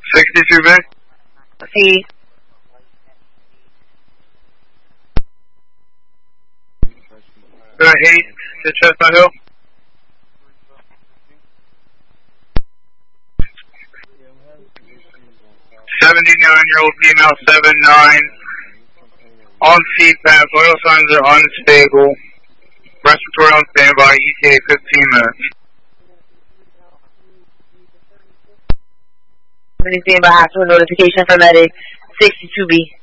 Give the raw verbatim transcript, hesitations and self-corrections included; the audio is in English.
sixty-two B. See. Uh, eight to Chestnut Hill. seventy-nine-year-old female, seven nine. On C PAP, vital signs are unstable. Respiratory on standby, E T A fifteen minutes. Standby hospital notification for medic, sixty-two B.